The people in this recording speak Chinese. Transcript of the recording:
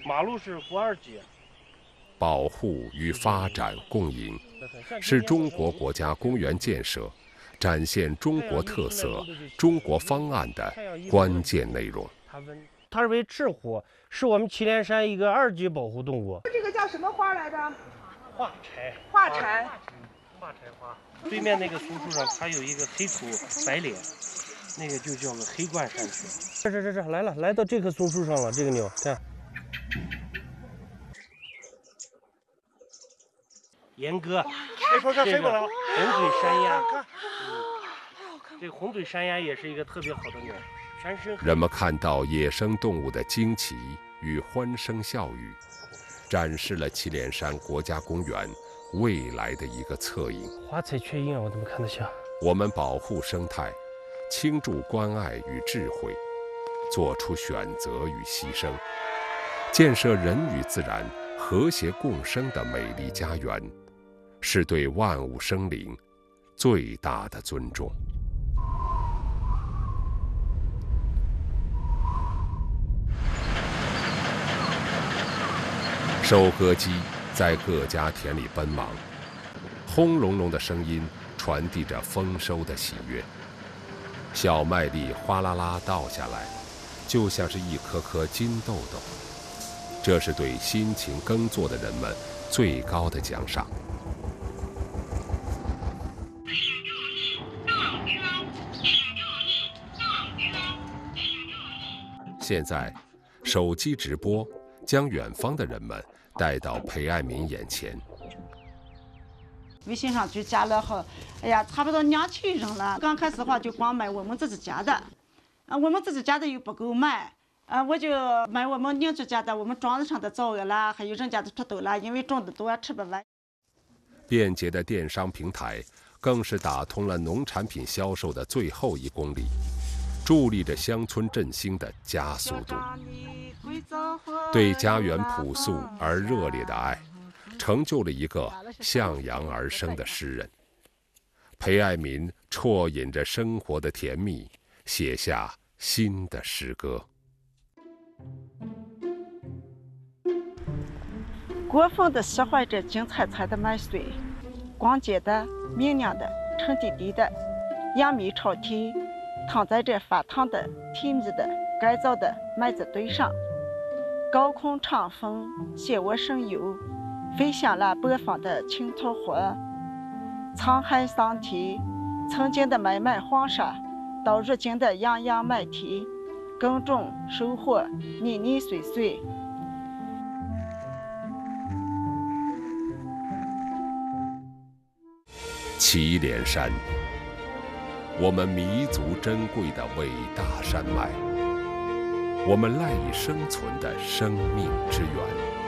马路是国2级。 保护与发展共赢，是中国国家公园建设展现中国特色、中国方案的关键内容。 它是为赤虎，是我们祁连山一个2级保护动物。 这个叫什么花来着？ 画柴。 画柴。 画柴花。对面那个松树上，它有一个黑土白脸，那个就叫做黑冠山雀。这来了，来到这棵松树上了。这个鸟，看。严哥， 哎， 说这飞过来了。红嘴山鸭，这个红嘴山鸭也是一个特别好的鸟。 人们看到野生动物的惊奇与欢声笑语，展示了祁连山国家公园未来的一个侧影。 花彩雀鹰啊，我怎么看得像？ 我们保护生态，倾注关爱与智慧，做出选择与牺牲，建设人与自然和谐共生的美丽家园，是对万物生灵最大的尊重。收割机在各家田里奔忙，轰隆隆的声音传递着丰收的喜悦。小麦粒哗啦啦倒下来，就像是一颗颗金豆豆。这是对辛勤耕作的人们最高的奖赏。现在，手机直播将远方的人们带到裴爱民眼前。 微信上就加了好，哎呀，差不多2000人了。刚开始的话就光买我们自己家的，我们自己家的又不够卖，我就买我们邻居家的，我们庄子上的枣啦，还有人家的土豆啦，因为种的多吃不完。 便捷的电商平台更是打通了农产品销售的最后1公里，助力着乡村振兴的加速度。对家园朴素而热烈的爱，成就了一个向阳而生的诗人。裴爱民啜饮着生活的甜蜜，写下新的诗歌。 国风的喜欢着金灿灿的麦穗，光洁的、明亮的、沉甸甸的，扬眉朝天，躺在这发烫的、甜蜜的、干燥的麦子堆上。高空长风携我神游，飞向了北方的青桃花。沧海桑田，曾经的漫漫黄沙，到如今的洋洋麦田，耕种收获，年年岁岁。 祁连山，我们弥足珍贵的伟大山脉，我们赖以生存的生命之源。